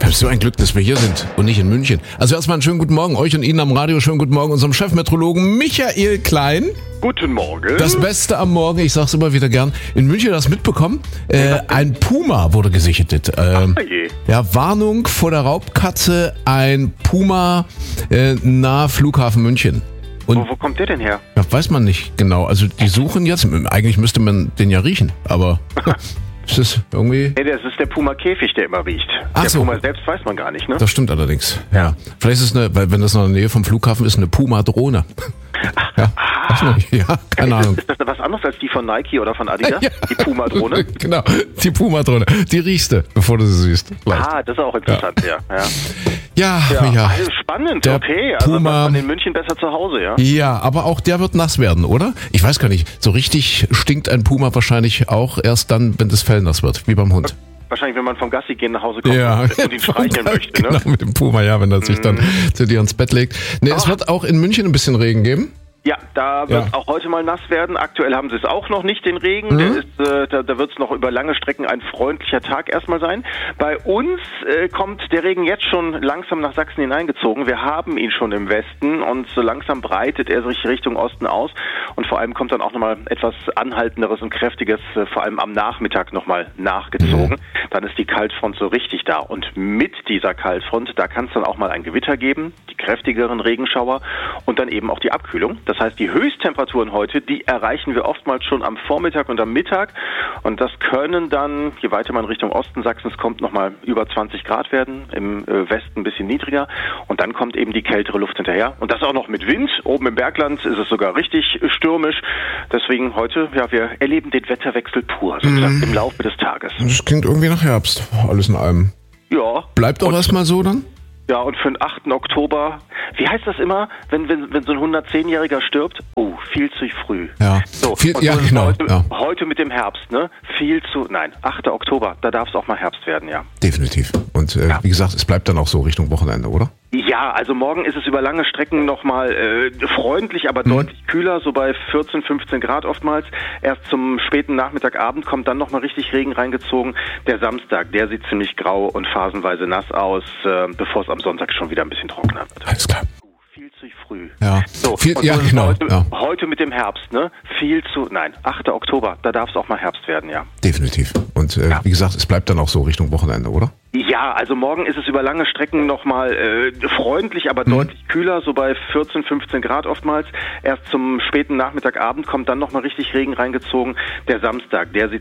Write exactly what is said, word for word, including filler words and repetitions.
So ein Glück, dass wir hier sind und nicht in München. Also erstmal einen schönen guten Morgen euch und Ihnen am Radio. Schönen guten Morgen unserem Chefmeteorologen Michael Klein. Guten Morgen. Das Beste am Morgen, ich sag's immer wieder gern. In München hast du mitbekommen, äh, ein Puma wurde gesichtet. Ähm, Ach je. ja, Warnung vor der Raubkatze, ein Puma äh, nahe Flughafen München. Und Wo, wo kommt der denn her? ja, weiß man nicht genau. Also die suchen jetzt, eigentlich müsste man den ja riechen, aber es ist irgendwie... Nee, das ist der Puma-Käfig, der immer riecht. Ach der so. Puma selbst weiß man gar nicht, ne? Das stimmt allerdings. Ja. Vielleicht ist es eine, weil wenn das noch in der Nähe vom Flughafen ist, eine Puma-Drohne. Ja, weiß man nicht. Ja, keine ist, Ahnung. das, ist das was anderes als die von Nike oder von Adidas? Ja. Die Puma-Drohne? Genau, die Puma-Drohne. Die riechst du, bevor du sie siehst. Vielleicht. Ah, das ist auch interessant, ja. ja. Ja, Ja, ja. also spannend, Der okay. Also Puma- man in München besser zu Hause, ja? Ja, aber auch der wird nass werden, oder? Ich weiß gar nicht. So richtig stinkt ein Puma wahrscheinlich auch erst dann, wenn das Fell nass wird, wie beim Hund. Wahrscheinlich, wenn man vom Gassi gehen nach Hause kommt Ja, und, und ihn streicheln möchte, ne? Genau, mit dem Puma, ja, wenn er sich dann zu dir ins Bett legt. Nee, es Ach. wird auch in München ein bisschen Regen geben. Ja, da wird Ja. auch heute mal nass werden. Aktuell haben sie es auch noch nicht, den Regen. Mhm. Der ist, äh, da da wird es noch über lange Strecken ein freundlicher Tag erstmal sein. Bei uns äh, kommt der Regen jetzt schon langsam nach Sachsen hineingezogen. Wir haben ihn schon im Westen und so langsam breitet er sich Richtung Osten aus. Und vor allem kommt dann auch nochmal etwas Anhaltenderes und Kräftiges, äh, vor allem am Nachmittag nochmal nachgezogen. Mhm. Dann ist die Kaltfront so richtig da. Und mit dieser Kaltfront, da kann es dann auch mal ein Gewitter geben, die kräftigeren Regenschauer und dann eben auch die Abkühlung. Das heißt, die Höchsttemperaturen heute, die erreichen wir oftmals schon am Vormittag und am Mittag. Und das können dann, je weiter man Richtung Osten Sachsens kommt, nochmal über zwanzig Grad werden. Im äh, Westen ein bisschen niedriger. Und dann kommt eben die kältere Luft hinterher. Und das auch noch mit Wind. Oben im Bergland ist es sogar richtig äh, stürmisch. Deswegen heute, ja, wir erleben den Wetterwechsel pur, sozusagen, im Laufe des Tages. Das klingt irgendwie nach Herbst, alles in allem. Ja. Bleibt auch Und- erstmal so dann? Ja, und für den achten Oktober, wie heißt das immer, wenn, wenn, wenn so ein hundertzehnjähriger stirbt? Oh, viel zu früh. Ja, So, viel, und ja so ist genau. Heute, Ja. heute mit dem Herbst, ne? Viel zu, nein, achter Oktober, da darf es auch mal Herbst werden, ja. Definitiv. Und äh, Ja. wie gesagt, es bleibt dann auch so Richtung Wochenende, oder? Ja, also morgen ist es über lange Strecken nochmal äh, freundlich, aber Mhm. deutlich kühler, so bei vierzehn, fünfzehn Grad oftmals. Erst zum späten Nachmittagabend kommt dann nochmal richtig Regen reingezogen. Der Samstag, der sieht ziemlich grau und phasenweise nass aus, äh, bevor es am Sonntag schon wieder ein bisschen trockener wird. Alles klar. Viel zu früh. Ja, So, viel, und ja so ist genau. Heute, Ja. heute mit dem Herbst, ne? Viel zu, nein, achter Oktober, da darf es auch mal Herbst werden, ja. Definitiv. Und äh, Ja. wie gesagt, es bleibt dann auch so Richtung Wochenende, oder? Ja, also morgen ist es über lange Strecken nochmal äh, freundlich, aber Mhm. deutlich kühler, so bei vierzehn, fünfzehn Grad oftmals. Erst zum späten Nachmittagabend kommt dann nochmal richtig Regen reingezogen. Der Samstag, der sieht